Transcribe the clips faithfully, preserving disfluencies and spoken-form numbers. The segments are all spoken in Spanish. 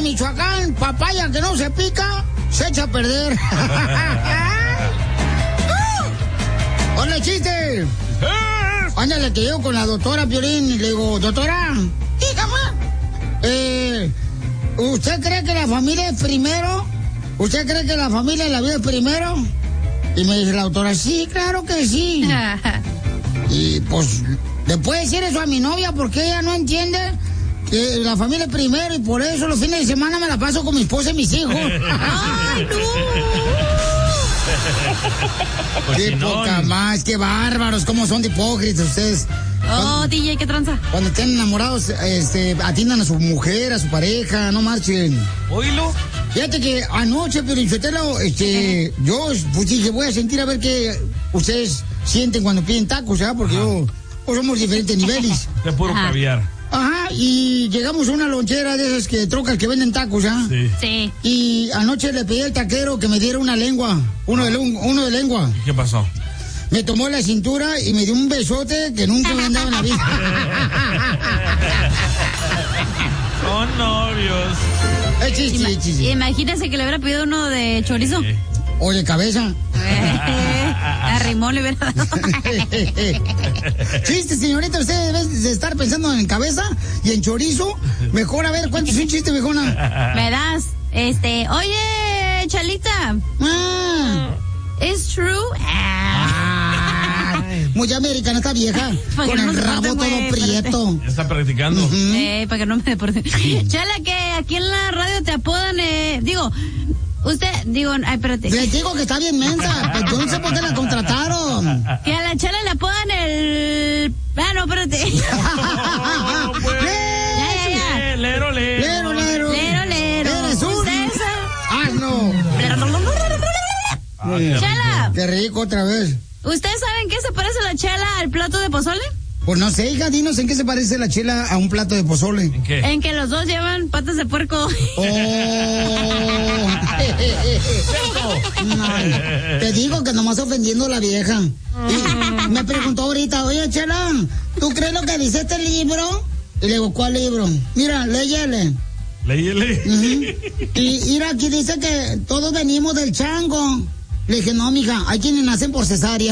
Michoacán, papaya que no se pica, se echa a perder. ¡Hola, chiste! Ándale, que yo con la doctora Piolín y le digo, doctora, dígame, eh, ¿usted cree que la familia es primero? ¿Usted cree que la familia y la vida es primero? Y me dice la doctora, sí, claro que sí. Y pues, ¿le puede decir eso a mi novia? Porque ella no entiende que la familia es primero y por eso los fines de semana me la paso con mi esposa y mis hijos. ¡Ay, no! ¡Qué poca más! ¡Qué bárbaros! ¿Cómo son de hipócritas ustedes? Oh, cuando, D J, ¿qué tranza? Cuando estén enamorados, este, atiendan a su mujer, a su pareja, no marchen. ¿Oílo? Fíjate que anoche, pero este, yo pues dije, voy a sentir a ver qué ustedes sienten cuando piden tacos, ¿verdad? Porque yo, pues somos diferentes niveles. De puro Ajá. caviar. Ajá, y llegamos a una lonchera de esas que trocas que venden tacos, ¿ah? Sí. sí. Y anoche le pedí al taquero que me diera una lengua, uno de, uno de lengua. ¿Y qué pasó? Me tomó la cintura y me dio un besote que nunca me han dado en la vida. Son novios. Es chiste, Ima es chiste. Imagínese que le hubiera pedido uno de chorizo. Sí. O de cabeza. Arrimó, le hubiera dado. Chiste, señorita, usted debe de estar pensando en cabeza y en chorizo. Mejor, a ver, cuéntese un chiste, viejona. Me das, este, oye, Chalita. Ah. ¿Es true? Ah. Muy americana esta vieja. Con el no rabo todo wey, prieto. Ya está practicando. Uh-huh. Eh, para que no me deporte. Chala, que aquí en la radio te apodan, eh, digo... Usted, digo, ay, espérate. Les digo que está bien mensa, pues yo no sé por qué la contrataron. Que a la Chala le apodan el... Ah, no, espérate. No, no, pues. Ya, ya, ya. Lero, lero. Lero, lero. Lero, lero. Eres un... Ah, no. Chala. Qué rico otra vez. ¿Ustedes saben qué se parece la Chala al plato de pozole? Pues no sé, hija, dinos en qué se parece la chela a un plato de pozole. ¿En qué? En que los dos llevan patas de puerco. Oh. No, te digo que nomás ofendiendo a la vieja. Y me preguntó ahorita, oye, Chela, ¿tú crees lo que dice este libro? Y le digo, ¿cuál libro? Mira, léyele. Léyele. Uh-huh. Y mira, aquí dice que todos venimos del chango. Le dije, no, mija, hay quienes nacen por cesárea.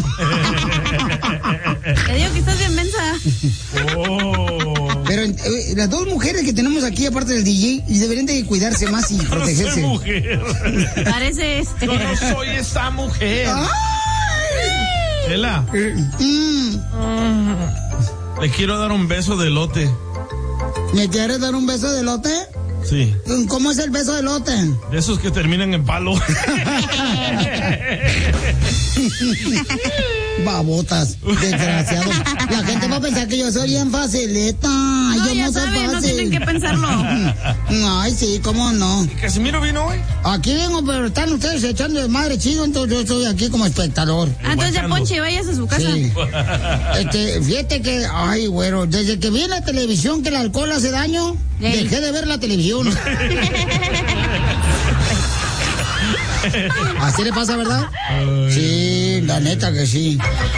Te digo que estás bien mensa. Oh. Pero eh, las dos mujeres que tenemos aquí, aparte del D J, deberían de cuidarse más y protegerse. No soy mujer. Parece este. Yo no soy esa mujer. Chela. Mm. Le quiero dar un beso de elote. ¿Me quieres dar un beso de elote? Sí. ¿Cómo es el beso de elote? De esos que terminan en palo. Babotas, desgraciado. La gente va a pensar que yo soy bien facilita. No, yo ya no soy saben, fácil. no tienen que pensarlo. Ay, sí, cómo no. ¿Casimiro vino hoy? Aquí vengo, pero están ustedes echando de madre chido, entonces yo estoy aquí como espectador. Ah, entonces ya Ponche, vayas a su casa. Sí. Este, fíjate que, ay, güero, desde que vi en la televisión que el alcohol hace daño, Ey. dejé de ver la televisión. Así le pasa, ¿verdad? Ay. Sí, la neta que sí.